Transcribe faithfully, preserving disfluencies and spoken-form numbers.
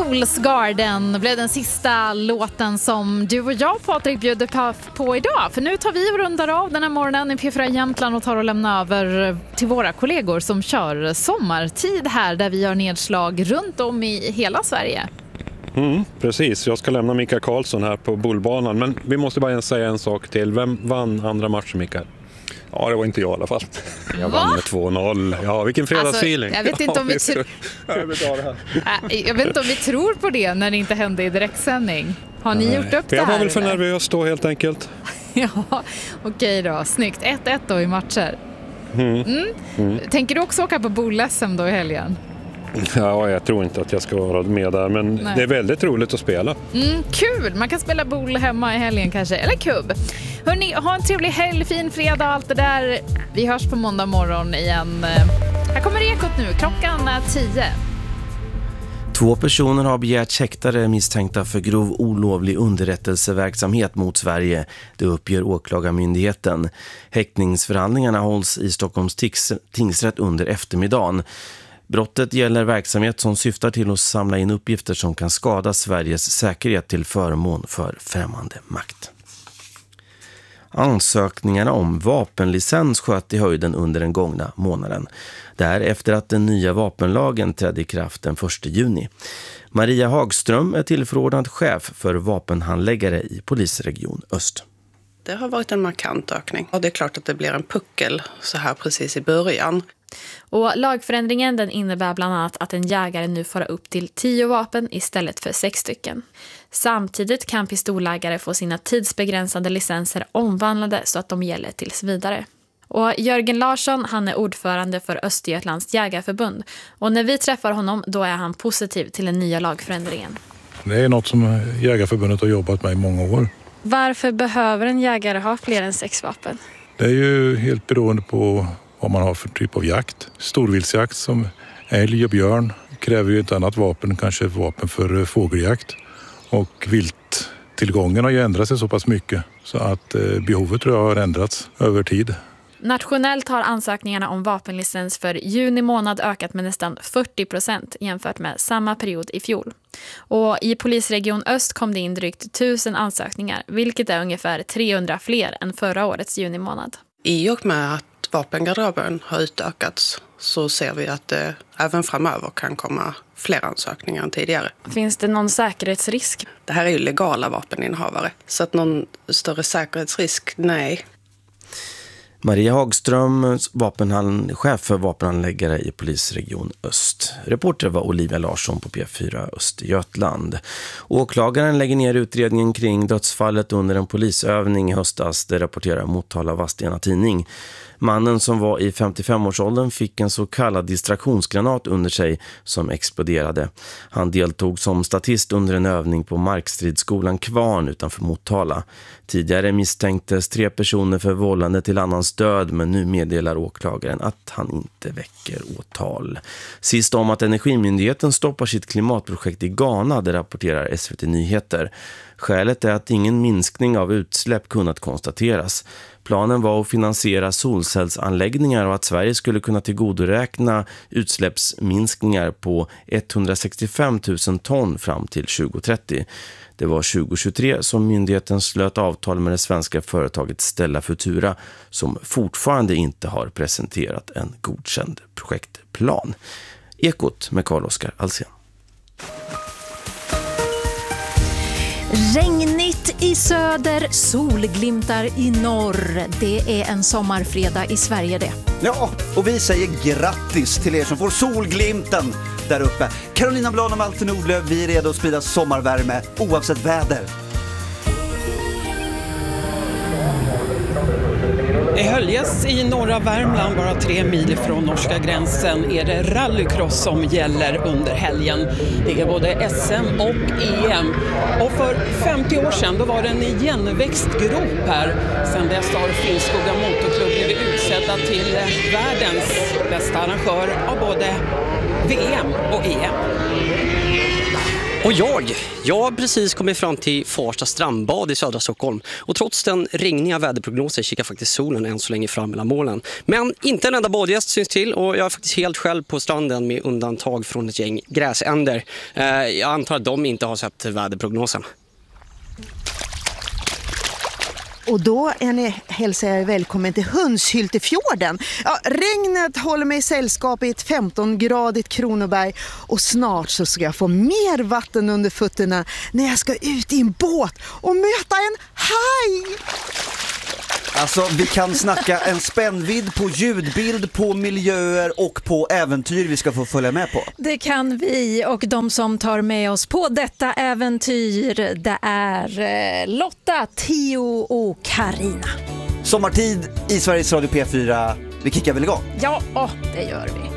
Fool's Garden blev den sista låten som du och jag, Patrik, bjuder på, på idag. För nu tar vi och rundar av den här morgonen i P fyra Jämtland och tar och lämnar över till våra kollegor som kör sommartid här, där vi gör nedslag runt om i hela Sverige. Mm, precis, jag ska lämna Mikael Karlsson här på bullbanan. Men vi måste bara säga en sak till. Vem vann andra matchen, Mikael? Ja, det var inte jag i alla fall. Jag vann med två noll. Ja, vilken fredagsfeeling. Alltså, jag vet inte om vi tr- jag vet inte om vi tror på det när det inte hände i direktsändning. Har ni Nej. gjort upp det här? Jag var väl för eller? nervös då helt enkelt. Ja, okej då. Snyggt. ett ett då i matcher. Mm. Mm. Mm. Tänker du också åka på boll-S M då i helgen? Ja, jag tror inte att jag ska vara med där, men Nej. det är väldigt roligt att spela. Mm, kul! Man kan spela boll hemma i helgen kanske, eller kubb. Hörrni, ha en trevlig helg, fin fredag och allt det där. Vi hörs på måndag morgon igen. Här kommer Ekot nu, klockan är tio. Två personer har begärt häktade misstänkta för grov olovlig underrättelseverksamhet mot Sverige. Det uppger åklagarmyndigheten. Häktningsförhandlingarna hålls i Stockholms tingsrätt under eftermiddagen. Brottet gäller verksamhet som syftar till att samla in uppgifter som kan skada Sveriges säkerhet till förmån för främmande makt. Ansökningarna om vapenlicens sköt i höjden under den gångna månaden. Det är efter att den nya vapenlagen trädde i kraft den första juni. Maria Hagström är tillförordnad chef för vapenhandläggare i Polisregion Öst. Det har varit en markant ökning. Och det är klart att det blir en puckel så här precis i början. Och lagförändringen den innebär bland annat att en jägare nu får upp till tio vapen istället för sex stycken. Samtidigt kan pistolägare få sina tidsbegränsade licenser omvandlade så att de gäller tills vidare. Och Jörgen Larsson, han är ordförande för Östergötlands jägarförbund. Och när vi träffar honom, då är han positiv till den nya lagförändringen. Det är något som Jägarförbundet har jobbat med i många år. Varför behöver en jägare ha fler än sex vapen? Det är ju helt beroende på vad man har för typ av jakt. Storviltsjakt som älg och björn kräver ju ett annat vapen, kanske ett vapen för fågeljakt. Och vilttillgången har ju ändrat sig så pass mycket så att behovet tror jag har ändrats över tid. Nationellt har ansökningarna om vapenlicens för juni månad ökat med nästan fyrtio procent jämfört med samma period i fjol. Och i Polisregion Öst kom det in drygt tusen ansökningar, vilket är ungefär trehundra fler än förra årets juni månad. I och med att vapengarderoben har utökats så ser vi att det även framöver kan komma fler ansökningar än tidigare. Finns det någon säkerhetsrisk? Det här är ju legala vapeninnehavare, så att någon större säkerhetsrisk, nej. Maria Hagström, vapenhand, chef för vapenhandläggare i Polisregion Öst. Reporter var Olivia Larsson på P fyra Östergötland. Åklagaren lägger ner utredningen kring dödsfallet under en polisövning i höstas. Det rapporterar Motala Vadstena Tidning. Mannen som var i femtiofem-årsåldern fick en så kallad distraktionsgranat under sig som exploderade. Han deltog som statist under en övning på Markstridsskolan Kvarn utanför Motala. Tidigare misstänktes tre personer för vållande till annans död, men nu meddelar åklagaren att han inte väcker åtal. Sist om att Energimyndigheten stoppar sitt klimatprojekt i Ghana, det rapporterar S V T Nyheter. Skälet är att ingen minskning av utsläpp kunnat konstateras. Planen var att finansiera solcellsanläggningar och att Sverige skulle kunna tillgodoräkna utsläppsminskningar på etthundrasextiofem tusen ton fram till tjugo trettio. Det var tjugo tjugotre som myndigheten slöt avtal med det svenska företaget Stella Futura som fortfarande inte har presenterat en godkänd projektplan. Ekot med Carl-Oskar Alsen. Regnigt i söder, solglimtar i norr. Det är en sommarfredag i Sverige det. Ja, och vi säger grattis till er som får solglimten där uppe. Carolina Blad och Malte Nordlöf, vi är redo att sprida sommarvärme oavsett väder. I Höljes i norra Värmland, bara tre mil från norska gränsen, är det rallycross som gäller under helgen. Det är både S M och E M. Och för femtio år sedan då var det en igenväxt grop här. Sedan dess har Finnskoga Motorklubb blivit utsedda till världens bästa arrangör av både V M och E M. Och jag, jag har precis kommit fram till Farsta strandbad i södra Stockholm. Och trots den regniga väderprognosen kikar faktiskt solen än så länge fram mellan molnen. Men inte en enda badgäst syns till och jag är faktiskt helt själv på stranden med undantag från ett gäng gräsänder. Eh, jag antar att de inte har sett väderprognosen. Och då är ni, hälsar jag välkommen till Hundshyltefjorden. Ja, regnet håller mig i sällskap i ett femton-gradigt Kronoberg och snart så ska jag få mer vatten under fötterna när jag ska ut i en båt och möta en haj. Alltså, vi kan snacka en spännvidd på ljudbild, på miljöer och på äventyr vi ska få följa med på. Det kan vi, och de som tar med oss på detta äventyr, det är Lotta, Theo och Karina. Sommartid i Sveriges Radio P fyra. Vi kickar väl igång? Ja, åh, det gör vi.